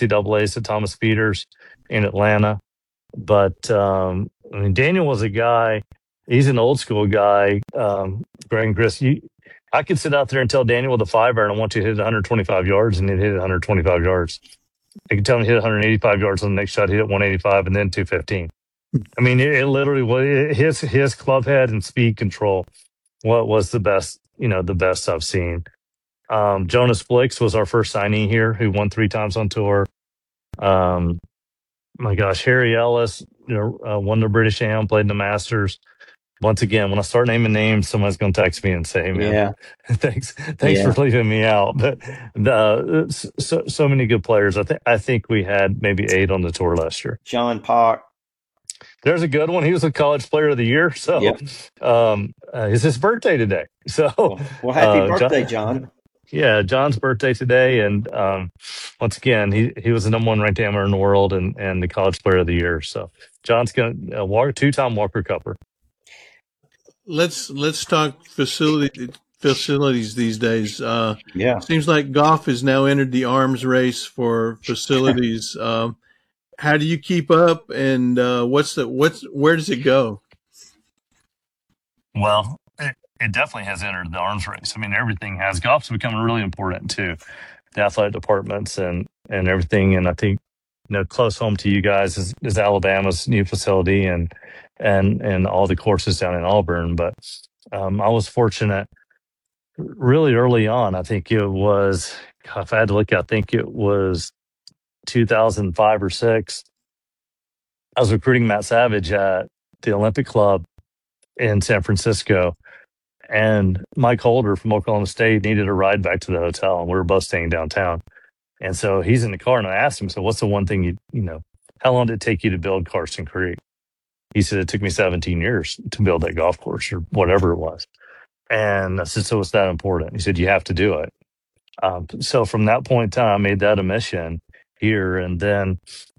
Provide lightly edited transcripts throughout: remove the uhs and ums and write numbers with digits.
NCAAs at Thomas Peters in Atlanta. But I mean, Daniel was a guy. He's an old school guy. Greg and Chris, I could sit out there and tell Daniel with a 5-iron, I want you to hit 125 yards, and he'd hit 125 yards. I could tell him to hit 185 yards on the next shot, hit 185, and then 215. I mean, it literally was his club head and speed control. What was the best? The best I've seen. Jonas Blix was our first signee here, who won 3 times on tour. My gosh, Harry Ellis, won the British Am, played in the Masters. Once again, when I start naming names, somebody's going to text me and say, "Hey, man, Yeah. thanks Yeah. for leaving me out." But so many good players. I think we had maybe 8 on the tour last year. John Park. There's a good one. He was a college player of the year. So Yep. it's his birthday today. So Well, happy birthday, John. Yeah, John's birthday today, and once again, he was the number 1 ranked amateur in the world and the college player of the year. So John's going to 2-time Walker Cupper. Let's talk facilities these days. Yeah. Seems like golf has now entered the arms race for facilities. How do you keep up, and where does it go? Well, it definitely has entered the arms race. I mean, everything has. Golf's becoming really important too. The athletic departments and everything. And I think, close home to you guys is Alabama's new facility and all the courses down in Auburn. But I was fortunate really early on. I think it was, if I had to look, I think it was 2005 or 6. I was recruiting Matt Savage at the Olympic Club in San Francisco. And Mike Holder from Oklahoma State needed a ride back to the hotel, and we were both staying downtown. And so he's in the car, and I asked him, so what's the one thing how long did it take you to build Carson Creek? He said, it took me 17 years to build that golf course or whatever it was. And I said, so it's that important? He said, you have to do it. So from that point in time, I made that a mission here. And then,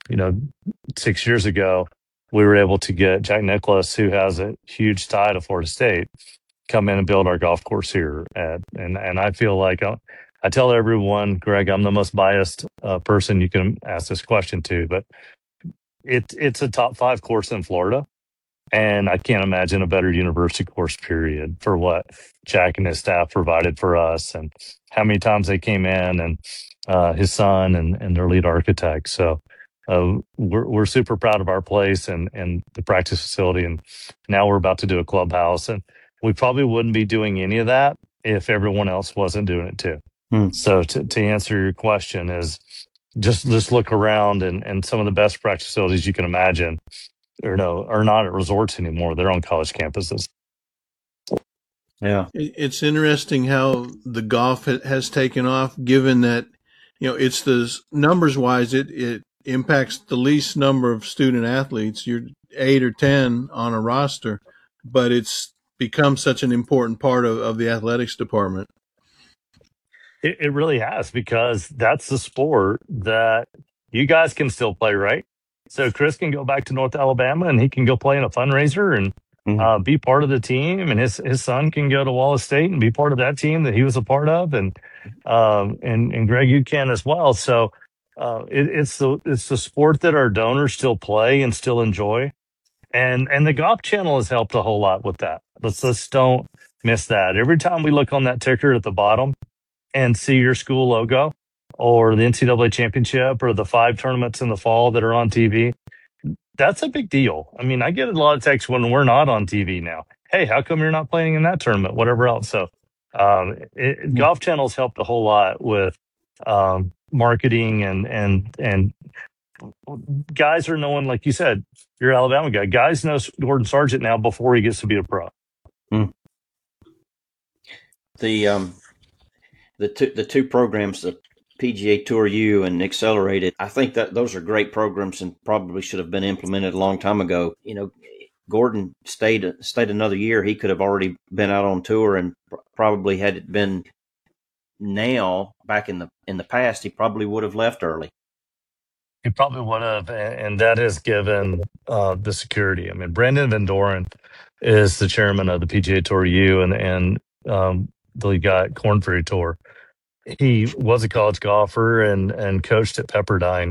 6 years ago, we were able to get Jack Nicklaus, who has a huge tie to Florida State, come in and build our golf course here. And I feel like I tell everyone, Greg, I'm the most biased person you can ask this question to, but it's a top 5 course in Florida. And I can't imagine a better university course, period, for what Jack and his staff provided for us and how many times they came in and his son and their lead architect. So we're super proud of our place and the practice facility. And now we're about to do a clubhouse. And we probably wouldn't be doing any of that if everyone else wasn't doing it too. So to answer your question is just look around and some of the best practice facilities you can imagine are not at resorts anymore. They're on college campuses. Yeah. It's interesting how the golf has taken off, given that, it's the numbers wise, it impacts the least number of student athletes. You're 8 or 10 on a roster, but it's become such an important part of the athletics department. It really has, because that's the sport that you guys can still play, right? So Chris can go back to North Alabama and he can go play in a fundraiser and be part of the team, and his son can go to Wallace State and be part of that team that he was a part of, and Greg, you can as well. So it's the sport that our donors still play and still enjoy, and the Golf Channel has helped a whole lot with that. Let's don't miss that. Every time we look on that ticker at the bottom and see your school logo or the NCAA championship or the 5 tournaments in the fall that are on TV, that's a big deal. I mean, I get a lot of texts when we're not on TV now. Hey, how come you're not playing in that tournament? Whatever else. So Golf Channel's helped a whole lot with marketing and guys are knowing, like you said, you're an Alabama guy. Guys know Gordon Sargent now before he gets to be a pro. The two programs, the PGA Tour U and Accelerated, I think that those are great programs and probably should have been implemented a long time ago. Gordon stayed another year. He could have already been out on tour, and probably had it been now back in the past, he probably would have left early. He probably would have, and that has given the security. I mean, Brandon Van Doren is the chairman of the PGA Tour U and the lead guy at Corn Ferry Tour. He was a college golfer and coached at Pepperdine